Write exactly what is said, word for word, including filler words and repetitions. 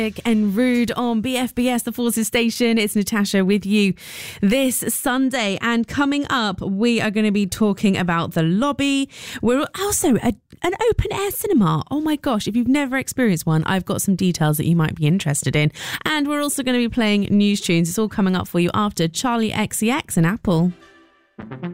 And Rude on B F B S, the Forces Station. It's Natasha with you this Sunday. And coming up, we are going to be talking about The Lobby. We're also a, an open air cinema. Oh my gosh, if you've never experienced one, I've got some details that you might be interested in. And we're also going to be playing news tunes. It's all coming up for you after Charlie X C X and Apple.